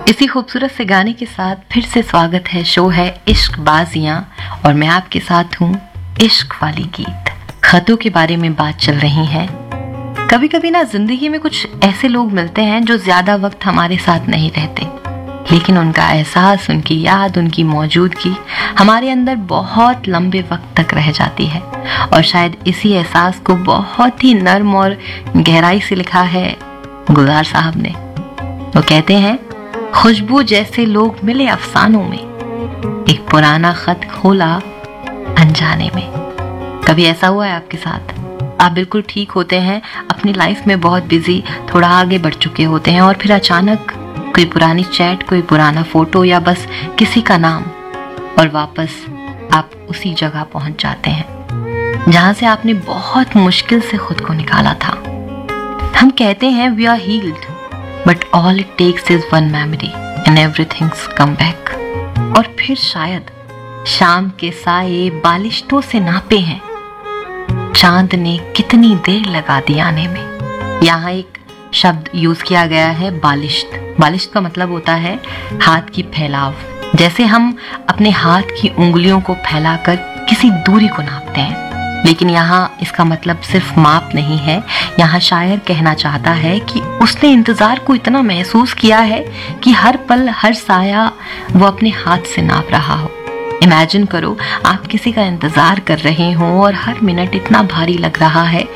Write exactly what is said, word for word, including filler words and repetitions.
इसी खूबसूरत से गाने के साथ फिर से स्वागत है। शो है इश्क बाजियां और मैं आपके साथ हूँ। इश्क वाली गीत खतों के बारे में बात चल रही है। कभी कभी ना जिंदगी में कुछ ऐसे लोग मिलते हैं जो ज्यादा वक्त हमारे साथ नहीं रहते, लेकिन उनका एहसास, उनकी याद, उनकी मौजूदगी हमारे अंदर बहुत लंबे वक्त तक रह जाती है। और शायद इसी एहसास को बहुत ही नर्म और गहराई से लिखा है गुलजार साहब ने। वो कहते हैं, खुशबू जैसे लोग मिले अफसानों में, एक पुराना खत खोला अनजाने में। कभी ऐसा हुआ है आपके साथ? आप बिल्कुल ठीक होते हैं, अपनी लाइफ में बहुत बिजी, थोड़ा आगे बढ़ चुके होते हैं और फिर अचानक कोई पुरानी चैट, कोई पुराना फोटो या बस किसी का नाम, और वापस आप उसी जगह पहुंच जाते हैं जहां से आपने बहुत मुश्किल से खुद को निकाला था। हम कहते हैं we are healed, but all it takes is one memory and everything's come back. और फिर शायद शाम के साये बालिश्तों से नापे हैं, चांद ने कितनी देर लगा दी आने में। यहाँ एक शब्द यूज किया गया है, बालिश्त। बालिश्त का मतलब होता है हाथ की फैलाव। जैसे हम अपने हाथ की उंगलियों को फैलाकर किसी दूरी को नापते हैं, लेकिन यहाँ इसका मतलब सिर्फ माप नहीं है। यहाँ शायर कहना चाहता है कि उसने इंतजार को इतना महसूस किया है कि हर पल, हर साया वो अपने हाथ से नाप रहा हो। इमेजिन करो, आप किसी का इंतजार कर रहे हो और हर मिनट इतना भारी लग रहा है